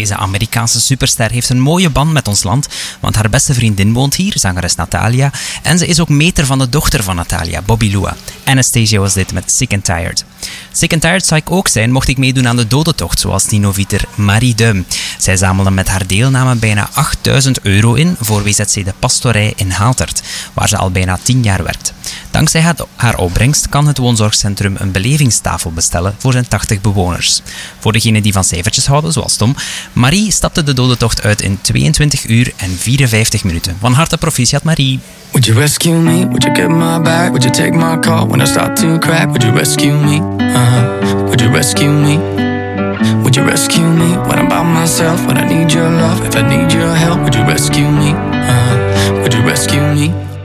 Deze Amerikaanse superster heeft een mooie band met ons land, want haar beste vriendin woont hier, zangeres Natalia, en ze is ook meter van de dochter van Natalia, Bobby Lua. Anastasia was dit met Sick and Tired. Sick and Tired zou ik ook zijn mocht ik meedoen aan de dodentocht, zoals Tinoviter Marie Duim. Zij zamelde met haar deelname bijna €8.000 in voor WZC De Pastorij in Haaltert, waar ze al bijna 10 jaar werkt. Dankzij haar opbrengst kan het woonzorgcentrum een belevingstafel bestellen voor zijn 80 bewoners. Voor degenen die van cijfertjes houden, zoals Tom, Marie stapte de dodentocht uit in 22 uur en 54 minuten. Van harte proficiat, Marie. Would you rescue me? Would you get my back? Would you take my call when I start to crack? Would you rescue me? Would you rescue me? Would you rescue me when I'm by myself? When I need your love, if I need your help, would you rescue me? Would you rescue me?